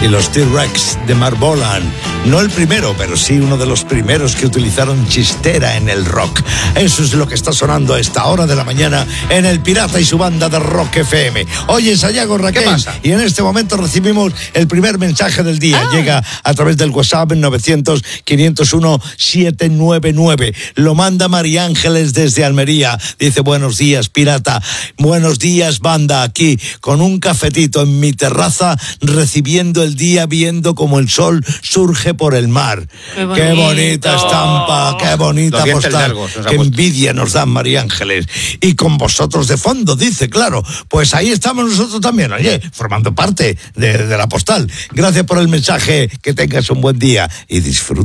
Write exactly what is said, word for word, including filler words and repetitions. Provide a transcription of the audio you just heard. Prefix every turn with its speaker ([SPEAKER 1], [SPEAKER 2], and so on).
[SPEAKER 1] y los T-Rex de Mark Bolan. No el primero, pero sí uno de los primeros que utilizaron chistera en el rock. Eso es lo que está sonando a esta hora de la mañana en El Pirata y su banda de Rock F M. Oye, Sayago, Raquel,
[SPEAKER 2] ¿qué pasa?
[SPEAKER 1] Y en este momento recibimos el primer mensaje del día.
[SPEAKER 3] Ah.
[SPEAKER 1] Llega a través del WhatsApp en novecientos, quinientos uno, setecientos noventa y nueve. Lo manda María Ángeles desde Almería. Dice: buenos días, pirata. Buenos días, banda. Aquí con un cafetito en mi terraza, recibiendo el día, viendo como el sol surge por el mar.
[SPEAKER 3] Qué,
[SPEAKER 1] qué bonita estampa, qué bonita postal.
[SPEAKER 2] Largos,
[SPEAKER 1] qué envidia nos dan, María Ángeles. Y con vosotros de fondo, dice, claro. Pues ahí estamos nosotros también, oye, formando parte de, de la postal. Gracias por el mensaje. Que tengas un buen día y disfruta.